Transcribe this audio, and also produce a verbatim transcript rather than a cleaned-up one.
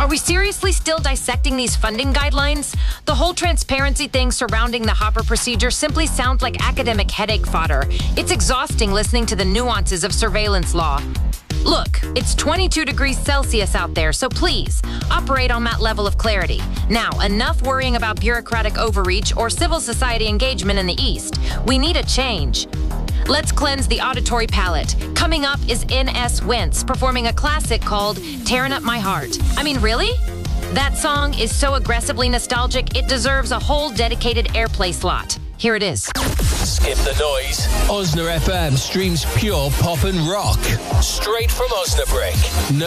Are we seriously still dissecting these funding guidelines? The whole transparency thing surrounding the Hopper procedure simply sounds like academic headache fodder. It's exhausting listening to the nuances of surveillance law. Look, it's twenty-two degrees Celsius out there, so please, operate on that level of clarity. Now, enough worrying about bureaucratic overreach or civil society engagement in the East. We need a change. Let's cleanse the auditory palate. Coming up is N S Wentz performing a classic called Tearing Up My Heart. I mean, really? That song is so aggressively nostalgic, it deserves a whole dedicated airplay slot. Here it is. Skip the noise. Osna F M streams pure pop and rock. Straight from Osnabrück. No